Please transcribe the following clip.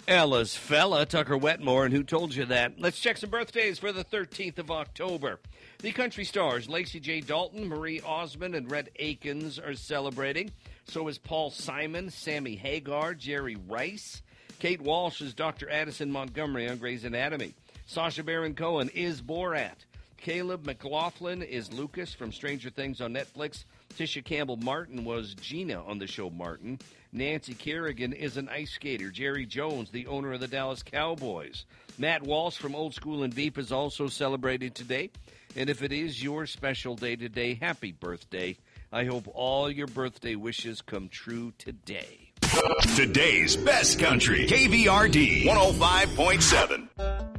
Ella's fella, Tucker Wetmore, and who told you that? Let's check some birthdays for the 13th of October. The country stars Lacey J. Dalton, Marie Osmond, and Rhett Akins are celebrating. So is Paul Simon, Sammy Hagar, Jerry Rice. Kate Walsh is Dr. Addison Montgomery on Grey's Anatomy. Sacha Baron Cohen is Borat. Caleb McLaughlin is Lucas from Stranger Things on Netflix. Tisha Campbell-Martin was Gina on the show Martin. Nancy Kerrigan is an ice skater. Jerry Jones, the owner of the Dallas Cowboys. Matt Walsh from Old School and Veep is also celebrated today. And if it is your special day today, happy birthday. I hope all your birthday wishes come true today. Today's best country, KVRD 105.7.